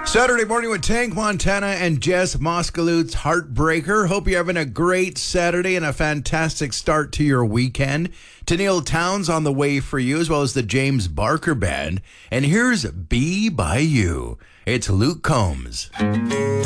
Saturday morning with Tank Montana and Jess Moskalut's Heartbreaker. Hope you're having a great Saturday and a fantastic start to your weekend. Tennille Towns on the way for you, as well as the James Barker Band. And here's Be By You. It's Luke Combs.